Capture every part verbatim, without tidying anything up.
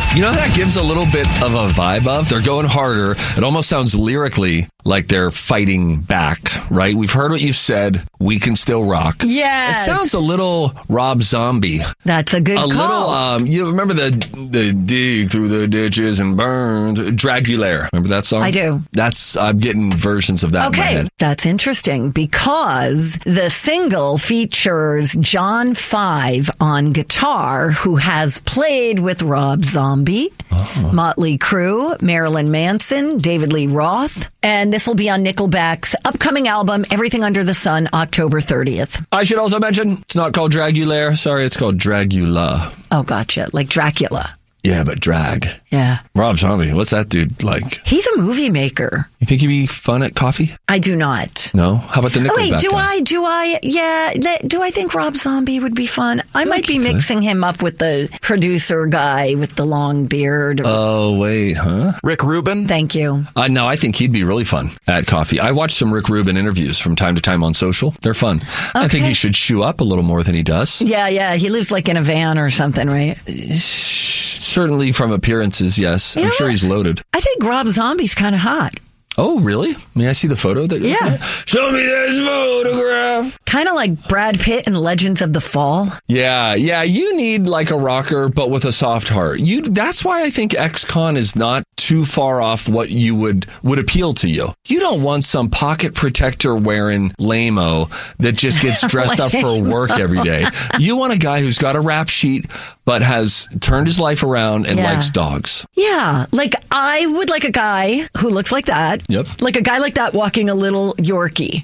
You know, that gives a little bit of a vibe of they're going harder. It almost sounds lyrically like they're fighting back, right? We've heard what you've said. We can still rock. Yes. It sounds a little Rob Zombie. That's a good a call. A little, um, you remember the the dig through the ditches and burn, Dragulaire. Remember that song? I do. That's, I'm getting versions of that in my Okay, head. that's interesting because the single features John Five on guitar, who has played with Rob Zombie, oh. Motley Crue, Marilyn Manson, David Lee Roth, and this will be on Nickelback's upcoming album, Everything Under the Sun, October thirtieth. I should also mention, it's not called Dragulaire. Sorry, it's called Dragula. Oh, gotcha. Like Dracula. Yeah, but drag. Yeah. Rob Zombie, what's that dude like? He's a movie maker. You think he'd be fun at coffee? I do not. No? How about the Nickelback Oh, wait, do guy? I, do I, yeah, do I think Rob Zombie would be fun? I might be mixing him up with the producer guy with the long beard. Oh, wait, huh? Rick Rubin? Thank you. Uh, no, I think he'd be really fun at coffee. I watch some Rick Rubin interviews from time to time on social. They're fun. Okay. I think he should shoe up a little more than he does. Yeah, yeah. He lives like in a van or something, right? Certainly from appearances, yes. You I'm know sure what? he's loaded. I think Rob Zombie's kind of hot. Oh, really? May I see the photo that you're Yeah. looking at? Show me this photograph. Kind of like Brad Pitt in Legends of the Fall. Yeah, yeah. You need like a rocker, but with a soft heart. You. That's why I think ex-con is not too far off what you would would appeal to you. You don't want some pocket protector wearing lame-o that just gets dressed up for work every day. You want a guy who's got a rap sheet, but has turned his life around and Yeah. likes dogs. Yeah, like I would like a guy who looks like that. Yep. Like a guy like that walking a little Yorkie.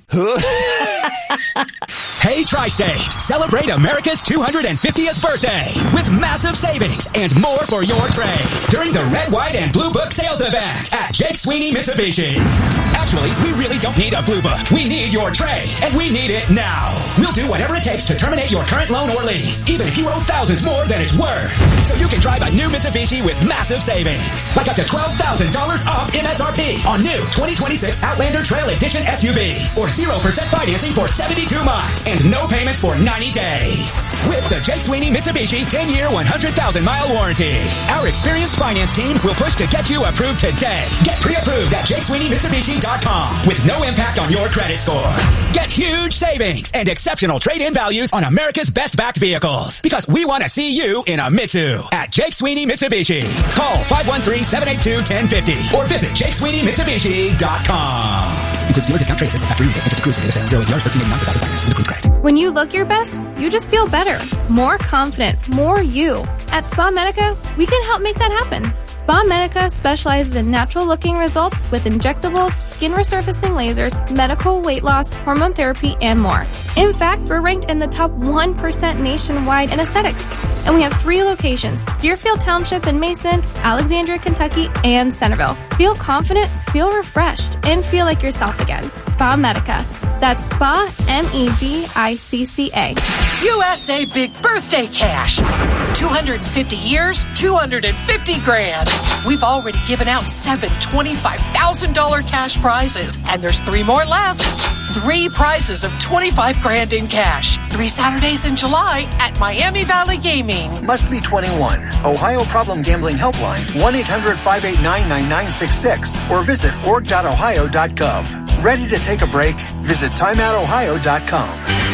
Hey, Tri-State, celebrate America's two hundred fiftieth birthday with massive savings and more for your trade during the Red, White, and Blue Book sales event at Jake Sweeney Mitsubishi. Actually, we really don't need a Blue Book. We need your trade, and we need it now. We'll do whatever it takes to terminate your current loan or lease, even if you owe thousands more than it's worth. So you can drive a new Mitsubishi with massive savings, like up to twelve thousand dollars off M S R P on new twenty twenty-six Outlander Trail Edition S U Vs, or zero percent financing for seventy-two months and no payments for ninety days. With the Jake Sweeney Mitsubishi ten-year, one hundred thousand mile warranty, our experienced finance team will push to get you approved today. Get pre-approved at jake sweeney mitsubishi dot com with no impact on your credit score. Get huge savings and exceptional trade-in values on America's best-backed vehicles, because we want to see you in a Mitsu at Jake Sweeney Mitsubishi. Call five one three, seven eight two, one zero five zero or visit jake sweeney mitsubishi dot com. Includes dealer discount trade system factory rebate interest cruise for data sale zero A P R thirteen eighty-nine per thousand finance with approved credit. When you look your best, you just feel better, more confident, more you. At Spa Medica, we can help make that happen. Spa Medica specializes in natural-looking results with injectables, skin resurfacing lasers, medical weight loss, hormone therapy, and more. In fact, we're ranked in the top one percent nationwide in aesthetics. And we have three locations: Deerfield Township in Mason, Alexandria, Kentucky, and Centerville. Feel confident, feel refreshed, and feel like yourself again. Spa Medica. That's Spa, M E D I C C A. U S A Big Birthday Cash. two hundred fifty years, two hundred fifty grand. We've already given out seven twenty-five thousand dollars cash prizes, and there's three more left. Three prizes of twenty-five grand in cash. Three Saturdays in July at Miami Valley Gaming. Must be twenty-one. Ohio Problem Gambling Helpline, one eight hundred, five eight nine, nine nine six six, or visit org dot ohio dot gov. Ready to take a break? Visit time out ohio dot com.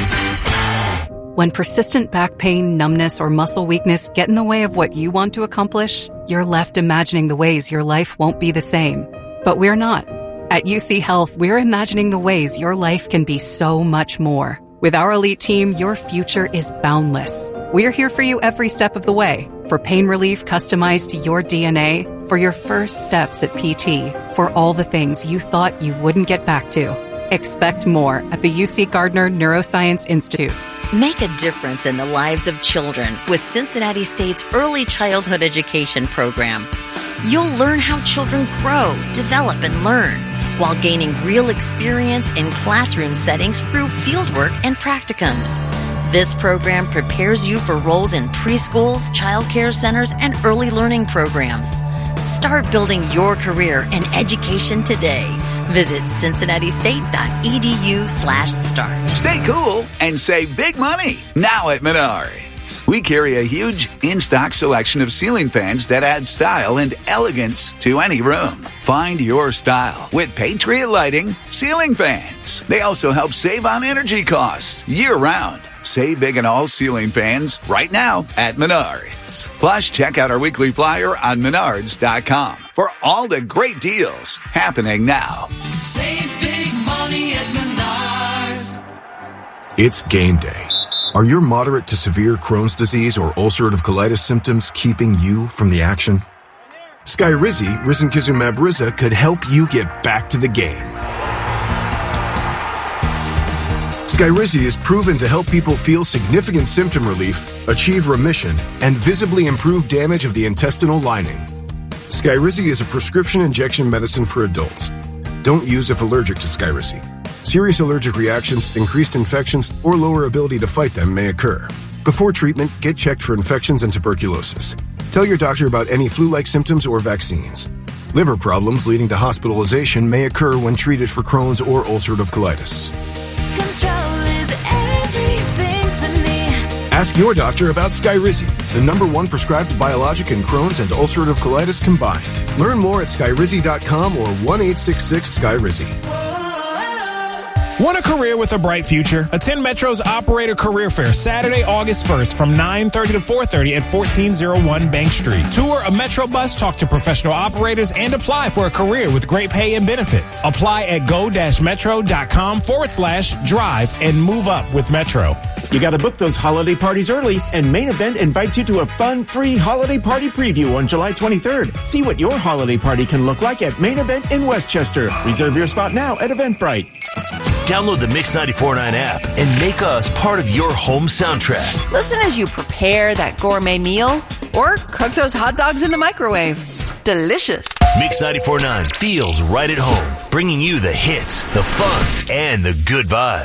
When persistent back pain, numbness, or muscle weakness get in the way of what you want to accomplish, you're left imagining the ways your life won't be the same. But we're not. At U C Health, we're imagining the ways your life can be so much more. With our elite team, your future is boundless. We're here for you every step of the way. For pain relief customized to your D N A, for your first steps at P T, for all the things you thought you wouldn't get back to. Expect more at the U C Gardner Neuroscience Institute. Make a difference in the lives of children with Cincinnati State's Early Childhood Education program. You'll learn how children grow, develop, and learn while gaining real experience in classroom settings through fieldwork and practicums. This program prepares you for roles in preschools, child care centers, and early learning programs. Start building your career in education today. Visit cincinnati state dot e d u slash start. Stay cool and save big money now at Menards. Fans. We carry a huge in-stock selection of ceiling fans that add style and elegance to any room. Find your style with Patriot Lighting ceiling fans. They also help save on energy costs year-round. Save big on all ceiling fans right now at Menards. Plus, check out our weekly flyer on menards dot com for all the great deals happening now. Save big money at Menards. It's game day. Are your moderate to severe Crohn's disease or ulcerative colitis symptoms keeping you from the action? Skyrizi, risankizumab Riza, could help you get back to the game. Skyrizi is proven to help people feel significant symptom relief, achieve remission, and visibly improve damage of the intestinal lining. Skyrizi is a prescription injection medicine for adults. Don't use if allergic to Skyrizi. Serious allergic reactions, increased infections, or lower ability to fight them may occur. Before treatment, get checked for infections and tuberculosis. Tell your doctor about any flu-like symptoms or vaccines. Liver problems leading to hospitalization may occur when treated for Crohn's or ulcerative colitis. Control is everything to me. Ask your doctor about Skyrizi, the number one prescribed biologic in Crohn's and ulcerative colitis combined. Learn more at skyrizi dot com or one eight six six Skyrizi. Want a career with a bright future? Attend Metro's Operator Career Fair Saturday, August first from nine thirty to four thirty at fourteen oh one Bank Street. Tour a Metro bus, talk to professional operators, and apply for a career with great pay and benefits. Apply at go-metro.com forward slash drive and move up with Metro. You got to book those holiday parties early, and Main Event invites you to a fun, free holiday party preview on July twenty-third. See what your holiday party can look like at Main Event in Westchester. Reserve your spot now at Eventbrite. Download the Mix ninety-four point nine app and make us part of your home soundtrack. Listen as you prepare that gourmet meal or cook those hot dogs in the microwave. Delicious. Mix ninety-four point nine feels right at home, bringing you the hits, the fun, and the good vibes.